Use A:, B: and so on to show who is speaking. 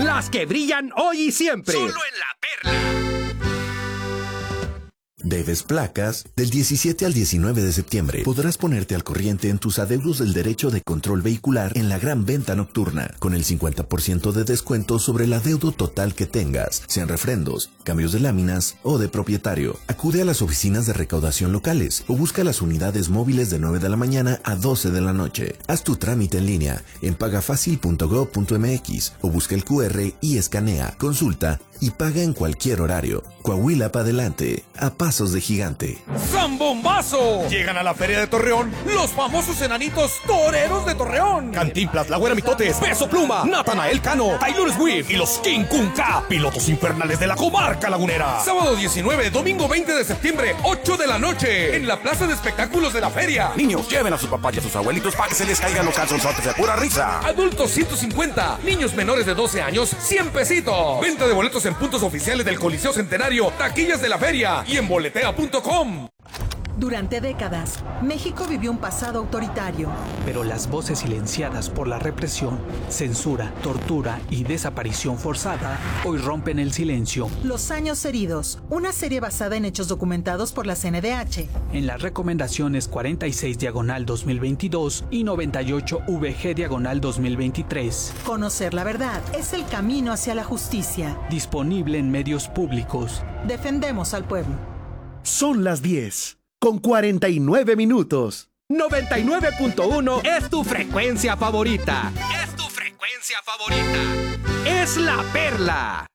A: Las que brillan hoy y siempre.
B: Solo en La Perla.
C: Debes placas. Del 17 al 19 de septiembre podrás ponerte al corriente en tus adeudos del derecho de control vehicular en la gran venta nocturna, con el 50% de descuento sobre el adeudo total que tengas, sean refrendos, cambios de láminas o de propietario. Acude a las oficinas de recaudación locales o busca las unidades móviles de 9 de la mañana a 12 de la noche. Haz tu trámite en línea en pagafacil.gov.mx o busca el QR y escanea, consulta y paga en cualquier horario. Coahuila para adelante, a pasos de gigante.
D: ¡Zambombazo! Llegan a la Feria de Torreón los famosos enanitos toreros de Torreón. Cantinflas, La Güera Mitotes, Peso Pluma, Natanael Cano, Taylor Swift y los King Kung K, pilotos infernales de la comarca lagunera. Sábado 19, domingo 20 de septiembre, 8 de la noche, en la Plaza de Espectáculos de la Feria.
B: Niños, lleven a sus papás y a sus abuelitos para que se les caigan los calzonzotes de pura risa.
D: Adultos 150, niños menores de 12 años 100 pesitos. Venta de boletos en puntos oficiales del Coliseo Centenario, taquillas de la feria y en boletea.com.
E: Durante décadas, México vivió un pasado autoritario.
F: Pero las voces silenciadas por la represión, censura, tortura y desaparición forzada hoy rompen el silencio.
E: Los años heridos, una serie basada en hechos documentados por la CNDH.
F: En las recomendaciones 46/2022 y 98/VG/2023.
E: Conocer la verdad es el camino hacia la justicia.
F: Disponible en medios públicos.
E: Defendemos al pueblo.
G: Son las 10, con 49 minutos.
A: 99.1 es tu frecuencia favorita.
B: Es tu frecuencia favorita.
A: Es La Perla.